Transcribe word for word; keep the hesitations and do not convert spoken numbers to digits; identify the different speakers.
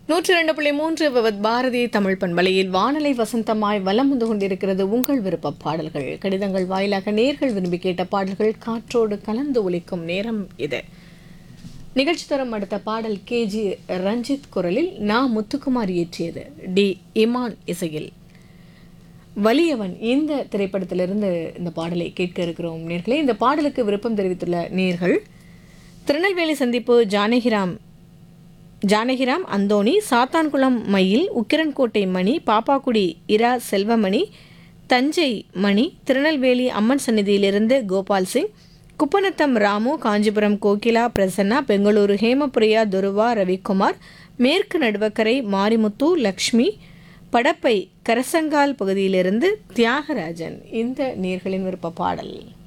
Speaker 1: நூற்றி இரண்டு புள்ளி மூன்று விவத் பாரதி தமிழ் பண்பலையில் வானலை வசந்தமாய் வலம் வந்து கொண்டிருக்கிறது உங்கள் விருப்ப பாடல்கள். கடிதங்கள் வாயிலாக நேர்கள் விரும்பி கேட்ட பாடல்கள் காற்றோடு கலந்து ஒலிக்கும் நேரம் இது. நிகழ்ச்சி தரம் அடுத்த பாடல் கே ஜி ரஞ்சித் குரலில் நா முத்துக்குமார் இயற்றியது, டி இமான் இசையில் வலியவன் இந்த திரைப்படத்திலிருந்து இந்த பாடலை கேட்க இருக்கிறோம் நேர்களே. இந்த பாடலுக்கு விருப்பம் தெரிவித்துள்ள நேர்கள் திருநெல்வேலி சந்திப்பு ஜானகிராம் ஜானகிராம் அந்தோணி, சாத்தான்குளம் மயில், உக்கிரன்கோட்டை மணி, பாப்பாக்குடி இரா செல்வமணி, தஞ்சை மணி, திருநெல்வேலி அம்மன் சந்நிதியிலிருந்து கோபால் சிங், குப்பநத்தம் ராமு, காஞ்சிபுரம் கோகிலா பிரசன்னா, பெங்களூரு ஹேமபிரியா துருவா ரவிக்குமார், மேற்கு நடுவக்கரை மாரிமுத்து லக்ஷ்மி, படப்பை கரசங்கால் பகுதியிலிருந்து தியாகராஜன் இந்த நேர்களின் விருப்ப பாடல்.